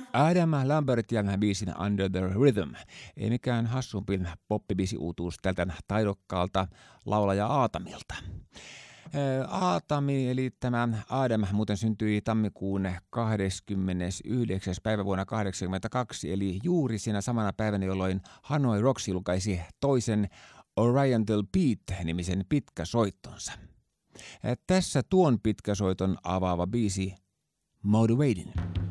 Adam Lambert ja biisin Under the Rhythm. Ei mikään hassumpi poppibiisi-uutuus tältä taidokkaalta laulaja Aatamilta. Aatami, eli tämä Adam, muuten syntyi tammikuun 29. päivä vuonna 1982, eli juuri siinä samana päivänä, jolloin Hanoi Rocks julkaisi toisen Oriental Beat-nimisen pitkäsoittonsa. Tässä tuon pitkäsoiton avaava biisi Motivating.